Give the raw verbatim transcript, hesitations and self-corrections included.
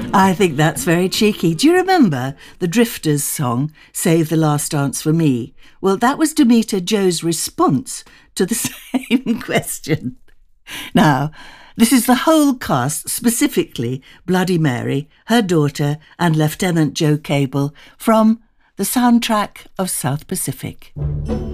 I think that's very cheeky. Do you remember the Drifters song, Save the Last Dance for Me? Well, that was Demeter Joe's response to the same question. Now, this is the whole cast, specifically Bloody Mary, her daughter, and Lieutenant Joe Cable from the soundtrack of South Pacific.